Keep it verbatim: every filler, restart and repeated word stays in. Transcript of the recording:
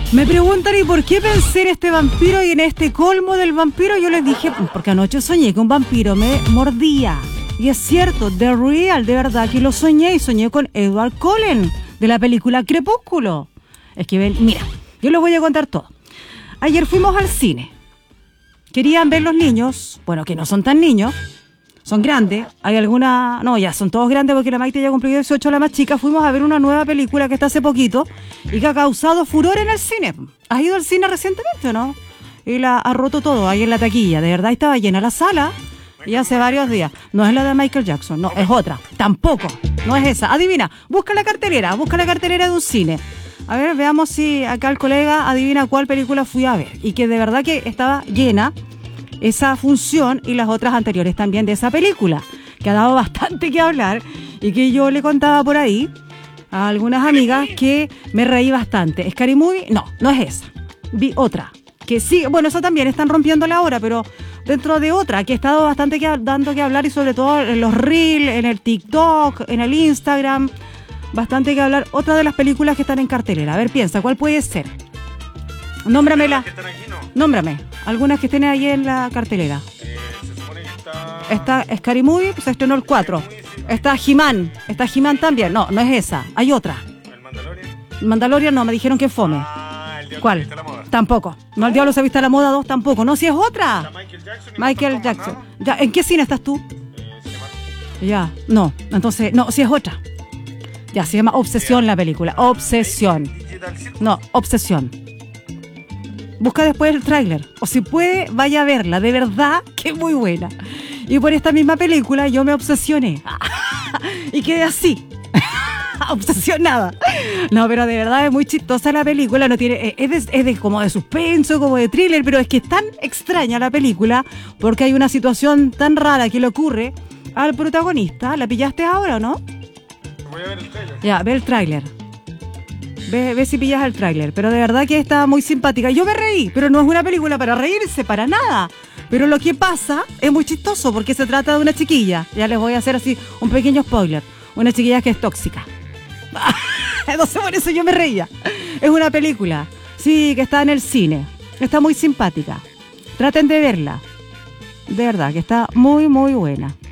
Me preguntan, ¿y por qué pensé en este vampiro y en este colmo del vampiro? Yo les dije, porque anoche soñé que un vampiro me mordía. Y es cierto, The Real, de verdad que lo soñé, y soñé con Edward Cullen, de la película Crepúsculo. Es que ven, mira, yo les voy a contar todo. Ayer fuimos al cine. Querían ver los niños, bueno, que no son tan niños, son grandes. Hay alguna, no, ya son todos grandes porque la Maite ya cumplió dieciocho, la más chica. Fuimos a ver una nueva película que está hace poquito y que ha causado furor en el cine. ¿Has ido al cine recientemente o no? Y la ha roto todo ahí en la taquilla. De verdad estaba llena la sala y hace varios días. No es la de Michael Jackson, no, es otra. Tampoco, no es esa. Adivina, busca la cartelera, busca la cartelera de un cine. A ver, veamos si acá el colega adivina cuál película fui a ver. Y que de verdad que estaba llena esa función y las otras anteriores también de esa película, que ha dado bastante que hablar y que yo le contaba por ahí a algunas amigas que me reí bastante. ¿Scary Movie? No, no es esa. Vi otra, que sí, bueno, esa también están rompiendo la hora, pero dentro de otra, que ha estado bastante que, dando que hablar y sobre todo en los Reels, en el TikTok, en el Instagram, bastante que hablar. Otra de las películas que están en cartelera. A ver, piensa, ¿cuál puede ser? Nómbramela. Nómbrame. Algunas que estén ahí en la cartelera. Eh, se supone que está... Está Scary Movie, se estrenó el cuatro. Está He-Man. Está He-Man también. No, no es esa. Hay otra. ¿El Mandalorian? Mandalorian no, me dijeron que fome. Ah, el Diablo ¿Cuál? se viste a la moda. Tampoco. No, el Diablo se viste a la moda dos tampoco. No, si es otra. Está Michael Jackson. y Michael no falta Jackson. más Ya, ¿en qué cine estás tú? nada. Eh, se llama... Ya, no. Entonces, no, si es otra. Ya, se llama Obsesión la película. Obsesión. Digital Circus. No, Obsesión. Busca después el tráiler. O si puede, vaya a verla. De verdad que es muy buena. Y por esta misma película yo me obsesioné. Y quedé así. Obsesionada. No, pero de verdad es muy chistosa la película. No tiene, es, de, es de como de suspenso, como de thriller, pero es que es tan extraña la película porque hay una situación tan rara que le ocurre al protagonista. ¿La pillaste ahora o no? Voy a ver el trailer. Ya, ve el tráiler. Ve, ve si pillas el tráiler. Pero de verdad que está muy simpática. Yo me reí, pero no es una película para reírse, para nada. Pero lo que pasa es muy chistoso porque se trata de una chiquilla. Ya les voy a hacer así un pequeño spoiler. Una chiquilla que es tóxica. Entonces por eso yo me reía. Es una película, sí, que está en el cine. Está muy simpática. Traten de verla. De verdad que está muy, muy buena.